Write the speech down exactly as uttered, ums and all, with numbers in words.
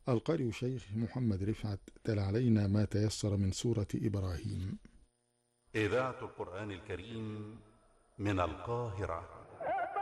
القارئ الشيخ محمد رفعت تلا علينا ما تيسر من سورة إبراهيم. إذاعة القرآن الكريم من القاهرة.